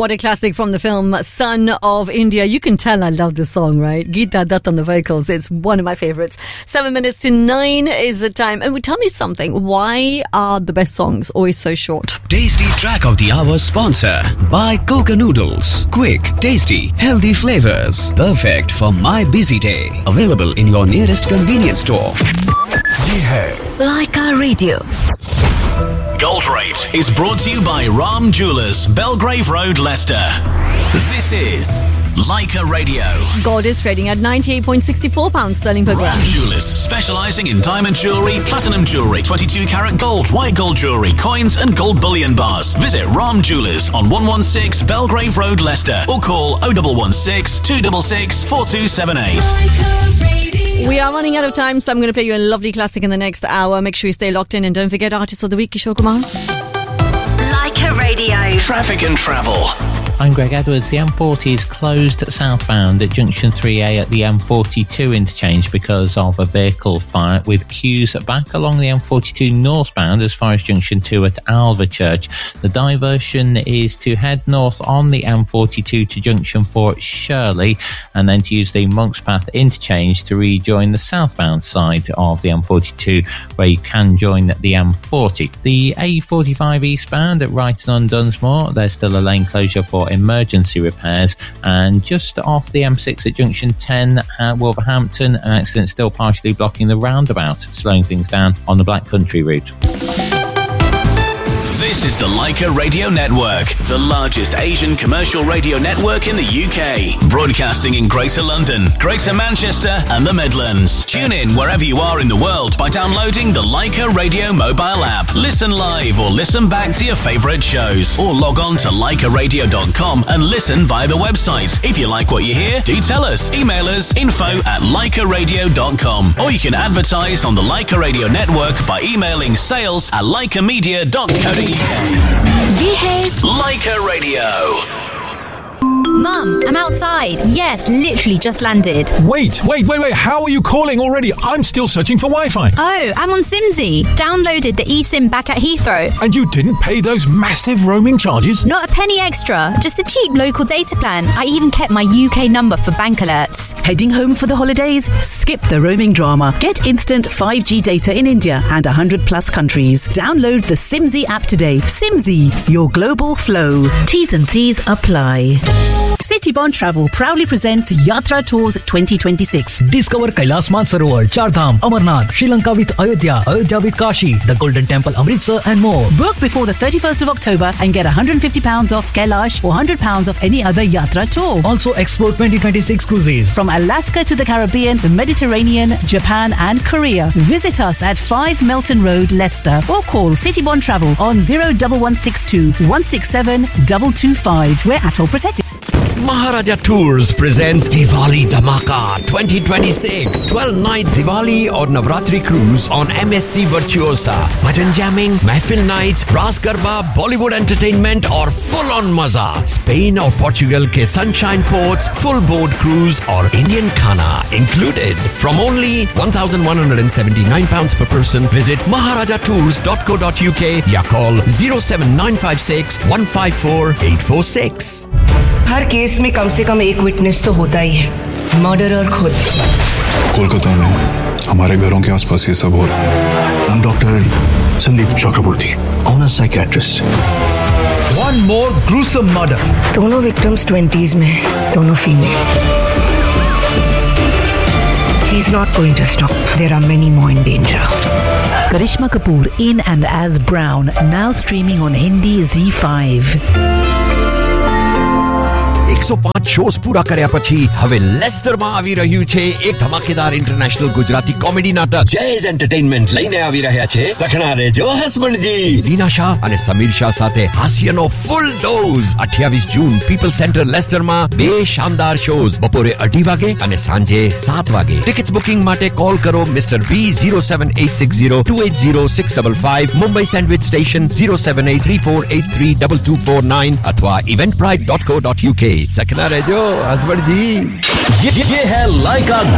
What a classic from the film Son of India. You can tell I love this song, right? Geeta Dutt on the vocals. It's one of my favourites. 7 minutes to 9 is the time. And tell me something. Why are the best songs always so short? Tasty Track of the Hour sponsor by Coca Noodles. Quick, tasty, healthy flavors. Perfect for my busy day. Available in your nearest convenience store. ये है Laika Radio. Gold Rate is brought to you by Ram Jewellers, Belgrave Road, Leicester. This is Laika Radio. Gold is trading at £98.64 sterling per gram. Ram Jewellers, specialising in diamond jewellery, platinum jewellery, 22 karat gold, white gold jewellery, coins and gold bullion bars. Visit Ram Jewellers on 116 Belgrave Road, Leicester, or call 0116 266 4278. We are running out of time, so I'm going to play you a lovely classic in the next hour. Make sure you stay locked in and don't forget Artist of the Week, Kishore Kumar. Laika Radio. Traffic and travel. I'm Greg Edwards. The M40 is closed southbound at junction 3A at the M42 interchange because of a vehicle fire, with queues back along the M42 northbound as far as junction 2 at Alvechurch. The diversion is to head north on the M42 to junction 4 at Shirley, and then to use the Monks Path interchange to rejoin the southbound side of the M42, where you can join the M40. The A45 eastbound at Brighton-on-Dunsmore, there's still a lane closure for emergency repairs, and just off the M6 at junction 10 at Wolverhampton, an accident still partially blocking the roundabout, slowing things down on the Black Country route. This is the Laika Radio Network, the largest Asian commercial radio network in the UK. Broadcasting in Greater London, Greater Manchester and the Midlands. Tune in wherever you are in the world by downloading the Laika Radio mobile app. Listen live or listen back to your favourite shows. Or log on to laikaradio.com and listen via the website. If you like what you hear, do tell us. Email us info@laikaradio.com. Or you can advertise on the Laika Radio Network by emailing sales@laikamedia.co.uk. ये है Laika Radio. Mum, I'm outside. Yes, literally just landed. Wait. How are you calling already? I'm still searching for Wi-Fi. Oh, I'm on Simsy. Downloaded the eSIM back at Heathrow. And you didn't pay those massive roaming charges? Not a penny extra. Just a cheap local data plan. I even kept my UK number for bank alerts. Heading home for the holidays? Skip the roaming drama. Get instant 5G data in India and 100 plus countries. Download the Simsy app today. Simsy, your global flow. T's and C's apply. Citybond Travel proudly presents Yatra Tours 2026. Discover Kailas Mansarovar, Chardham, Amarnath, Sri Lanka with Ayodhya, Ayodhya with Kashi, the Golden Temple Amritsar and more. Book before the 31st of October and get £150 off Kailash or £100 off any other Yatra tour. Also explore 2026 cruises. From Alaska to the Caribbean, the Mediterranean, Japan and Korea. Visit us at 5 Melton Road, Leicester, or call Citybond Travel on 01162 167 225. We're ATOL protected. Maharaja Tours presents Diwali Dhamaka 2026. 12-night Diwali or Navratri cruise on MSC Virtuosa. Bhajan jamming, Mahfil nights, Ras Garba, Bollywood entertainment और full-on मजा. Spain or Portugal के sunshine ports, full board cruise और Indian khana included. From only £1,179 per person, visit maharajatours.co.uk या call 07956 154 846. हर case में कम से कम एक witness तो होता ही है, मर्डरर खुद। कोलकाता में हमारे घरों के आसपास ये सब हो रहा है। I'm Dr. Sandeep Chakraborty, owner psychiatrist. One more gruesome murder. दोनों विक्टिम्स 20s में, दोनों female. He's not going to stop. There are many more in danger. Karishma Kapoor in and as Brown, now streaming on Hindi Z5. 105 shows પૂરા કર્યા પછી હવે લેસ્ટરમાં આવી રહ્યું છે એક ધમાકેદાર ઇન્ટરનેશનલ ગુજરાતી કોમેડી નાટક. જેઝ એન્ટરટેઇનમેન્ટ લઈને આવી રહ્યા છે સખણા રેજો હસબન્ડજી. લીના શાહ અને સમીર શાહ સાથે હાસ્યનો ફૂલ ડોઝ. 28 જૂન પીપલ સેન્ટર લેસ્ટરમાં બે શાનદાર શોઝ બપોરે 2:30 વાગે અને સાંજે 7 વાગે. ટિકિટ્સ બુકિંગ માટે કોલ કરો mister B 07860280655, Mumbai sandwich station 07834832249 અથવા eventbrite.co.uk. सखना रह जो हसबड़ जी. ये है लाइका